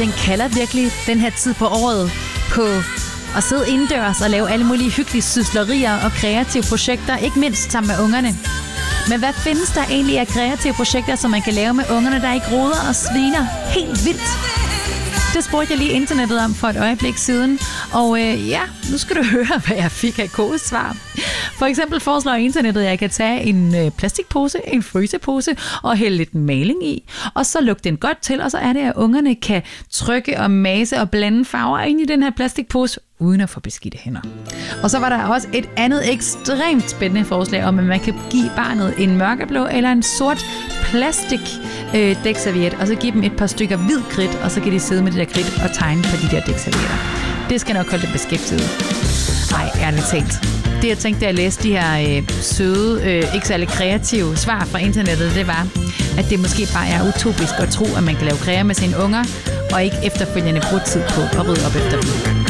den kalder virkelig den her tid på året på at sidde indendørs og lave alle mulige hyggelige syslerier og kreative projekter, ikke mindst sammen med ungerne. Men hvad findes der egentlig af kreative projekter, som man kan lave med ungerne, der ikke roder og sviner helt vildt? Det spurgte jeg lige internettet om for et øjeblik siden, og nu skal du høre, hvad jeg fik af kodes svar. For eksempel foreslår internettet, at jeg kan tage en plastikpose, en frysepose og hælde lidt maling i, og så lukke den godt til, og så er det, at ungerne kan trykke og mase og blande farver ind i den her plastikpose, uden at få beskidte hænder. Og så var der også et andet ekstremt spændende forslag om, at man kan give barnet en mørkeblå eller en sort plastik dækserviet, og så give dem et par stykker hvid kridt, og så kan de sidde med det der kridt og tegne på de der dækservietter. Det skal nok holde dem beskæftiget. Ej, ærligt talt. Det jeg tænkte, da jeg læste de her søde, ikke særlig kreative svar fra internettet, det var, at det måske bare er utopisk at tro, at man kan lave kreer med sine unger, og ikke efterfølgende bruge tid på at rydde op efter dem.